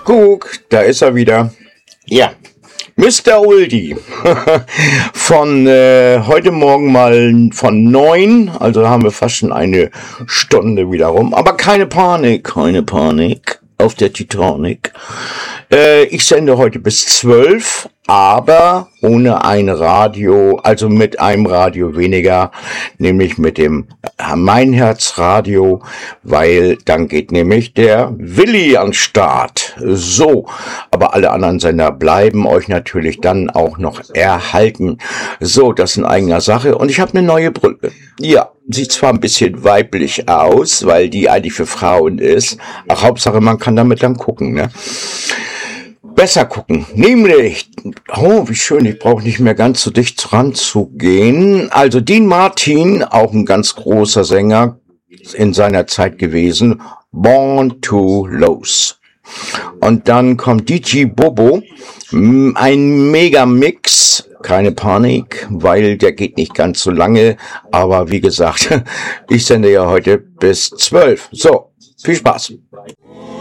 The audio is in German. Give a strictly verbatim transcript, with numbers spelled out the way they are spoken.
Guck, da ist er wieder. Ja, Mister Uldi. Von äh, heute Morgen mal von neun, also haben wir fast schon eine Stunde wieder rum. Aber keine Panik, keine Panik auf der Titanic. Äh, ich sende heute bis zwölf, aber ohne ein Radio, also mit einem Radio weniger, nämlich mit dem Mein Herz Radio, weil dann geht nämlich der Willi an Start. So, aber alle anderen Sender bleiben euch natürlich dann auch noch erhalten. So, das ist in eigener Sache und ich habe eine neue Brille. Ja, sieht zwar ein bisschen weiblich aus, weil die eigentlich für Frauen ist, ach Hauptsache man kann damit dann gucken, ne? Besser gucken, nämlich, oh wie schön, ich brauche nicht mehr ganz so dicht ranzugehen, also Dean Martin, auch ein ganz großer Sänger in seiner Zeit gewesen, Born to Lose. Und dann kommt D J Bobo, ein Mega-Mix, keine Panik, weil der geht nicht ganz so lange, aber wie gesagt, ich sende ja heute bis zwölf. So, viel Spaß.